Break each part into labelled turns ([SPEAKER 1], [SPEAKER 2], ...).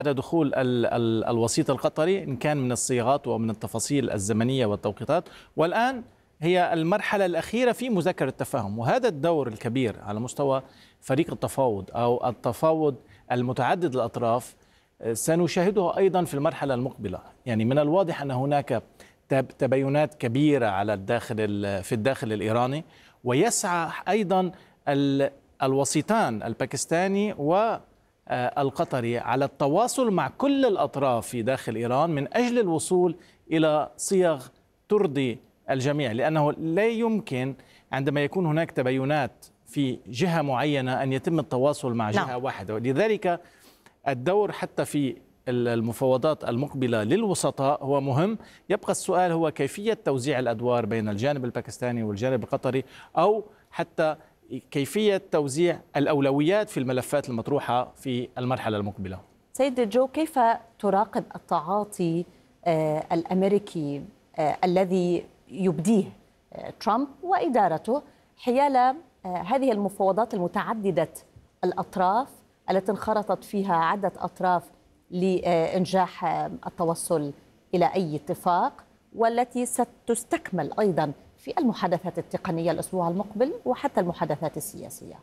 [SPEAKER 1] دخول الوسيط القطري إن كان من الصياغات ومن التفاصيل الزمنية والتوقيتات، والآن هي المرحلة الأخيرة في مذكرة التفاهم. وهذا الدور الكبير على مستوى فريق التفاوض أو التفاوض المتعدد الأطراف سنشاهده أيضا في المرحلة المقبلة. يعني من الواضح أن هناك تباينات كبيرة على في الداخل الإيراني، ويسعى أيضا الوسيطان الباكستاني والقطري على التواصل مع كل الأطراف في داخل إيران من أجل الوصول إلى صيغ ترضي الجميع، لأنه لا يمكن عندما يكون هناك تباينات في جهة معينة أن يتم التواصل مع جهة واحدة. ولذلك الدور حتى في المفاوضات المقبلة للوسطاء هو مهم. يبقى السؤال هو كيفية توزيع الأدوار بين الجانب الباكستاني والجانب القطري، أو حتى كيفية توزيع الأولويات في الملفات المطروحة في المرحلة المقبلة.
[SPEAKER 2] سيد جو، كيف تراقب التعاطي الأمريكي الذي يبديه ترامب وإدارته حيال هذه المفاوضات المتعددة الأطراف التي انخرطت فيها عدة أطراف لإنجاح التوصل إلى أي اتفاق، والتي ستستكمل أيضا في المحادثات التقنية الأسبوع المقبل وحتى المحادثات السياسية؟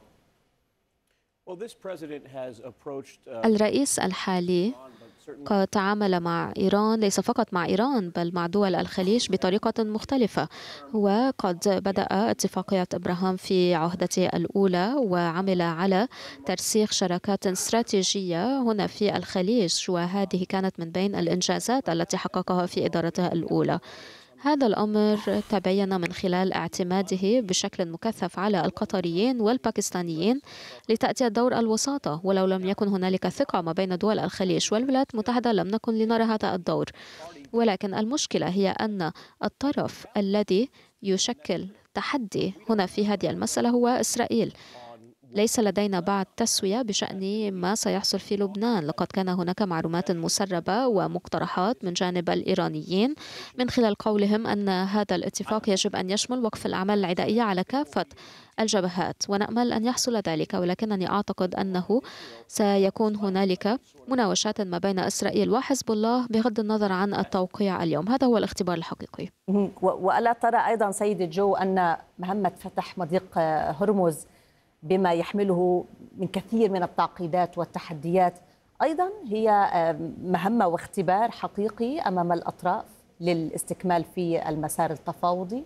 [SPEAKER 3] الرئيس الحالي قد تعامل مع إيران، ليس فقط مع إيران بل مع دول الخليج بطريقة مختلفة. وقد بدأ اتفاقية إبراهام في عهدته الأولى وعمل على ترسيخ شراكات استراتيجية هنا في الخليج، وهذه كانت من بين الإنجازات التي حققها في إدارته الأولى. هذا الأمر تبين من خلال اعتماده بشكل مكثف على القطريين والباكستانيين لتأتي دور الوساطة، ولو لم يكن هنالك ثقة ما بين دول الخليج والولايات المتحدة لم نكن لنرى هذا الدور. ولكن المشكلة هي أن الطرف الذي يشكل تحدي هنا في هذه المسألة هو إسرائيل. ليس لدينا بعد تسوية بشأن ما سيحصل في لبنان. لقد كان هناك معلومات مسربة ومقترحات من جانب الإيرانيين من خلال قولهم أن هذا الاتفاق يجب أن يشمل وقف الأعمال العدائية على كافة الجبهات، ونأمل أن يحصل ذلك. ولكنني أعتقد أنه سيكون هنالك مناوشات ما بين إسرائيل وحزب الله بغض النظر عن التوقيع اليوم. هذا هو الاختبار الحقيقي.
[SPEAKER 2] وألا ترى أيضا سيد جو أن مهمة فتح مضيق هرمز بما يحمله من كثير من التعقيدات والتحديات أيضا هي مهمة واختبار حقيقي أمام الأطراف للاستكمال في المسار التفاوضي؟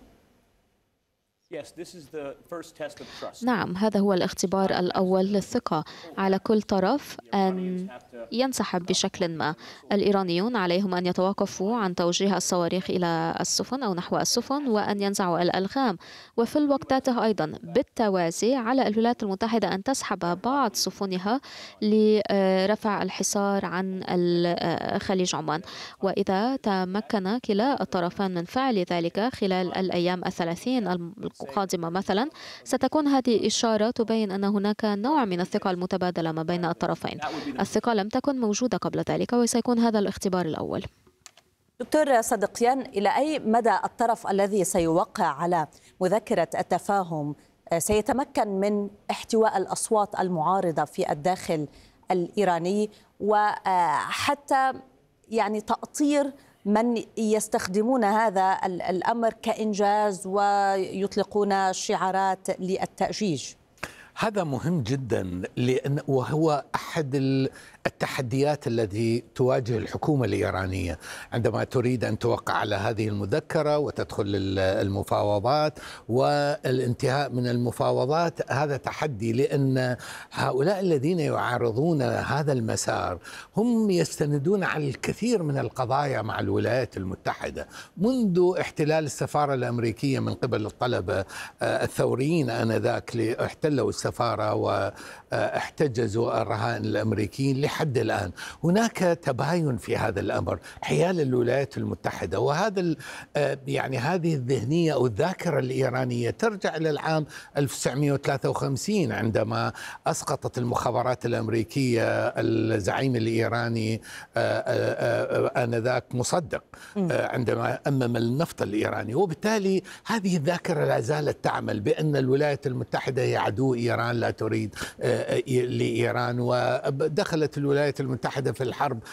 [SPEAKER 3] نعم، هذا هو الاختبار الأول للثقة. على كل طرف أن ينسحب بشكل ما. الإيرانيون عليهم أن يتوقفوا عن توجيه الصواريخ إلى السفن أو نحو السفن وأن ينزعوا الألغام، وفي الوقت ذاته أيضا بالتوازي على الولايات المتحدة أن تسحب بعض سفنها لرفع الحصار عن خليج عمان. وإذا تمكن كلا الطرفان من فعل ذلك خلال الأيام 30 القادمة مثلا، ستكون هذه إشارة تبين أن هناك نوع من الثقة المتبادلة ما بين الطرفين. الثقة لم تكن موجودة قبل ذلك، وسيكون هذا الاختبار الأول.
[SPEAKER 2] دكتور صدقيان، إلى أي مدى الطرف الذي سيوقع على مذكرة التفاهم سيتمكن من احتواء الأصوات المعارضة في الداخل الإيراني، وحتى يعني تأطير من يستخدمون هذا الأمر كإنجاز ويطلقون شعارات للتأجيج؟
[SPEAKER 4] هذا مهم جدا، وهو أحد التحديات التي تواجه الحكومة الإيرانية عندما تريد أن توقع على هذه المذكرة وتدخل المفاوضات والانتهاء من المفاوضات. هذا تحدي، لأن هؤلاء الذين يعارضون هذا المسار هم يستندون على الكثير من القضايا مع الولايات المتحدة منذ احتلال السفارة الأمريكية من قبل الطلبة الثوريين آنذاك احتلوا السفارة واحتجزوا الرهائن الأمريكيين لحد الآن. هناك تباين في هذا الأمر حيال الولايات المتحدة، وهذا يعني هذه الذهنية أو الذاكرة الإيرانية ترجع إلى العام 1953 عندما أسقطت المخابرات الأمريكية الزعيم الإيراني آنذاك مصدق عندما أمم النفط الإيراني. وبالتالي هذه الذاكرة لا زالت تعمل بأن الولايات المتحدة هي عدو إيران، لا تريد لإيران. ودخلت الولايات المتحدة في الحرب